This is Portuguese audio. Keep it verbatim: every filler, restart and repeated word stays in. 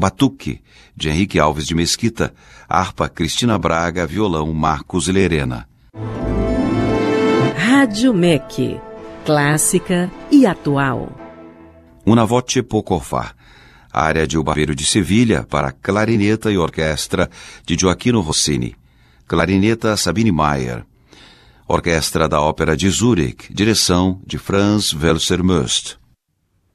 batuque, de Henrique Alves de Mesquita, harpa Cristina Braga, violão Marcos Lerena. Rádio M E C, clássica e atual. Una voce poco fa, área de O Barbeiro de Sevilha para clarineta e orquestra de Gioachino Rossini, clarineta Sabine Meyer, orquestra da Ópera de Zurich, direção de Franz Welser-Möst.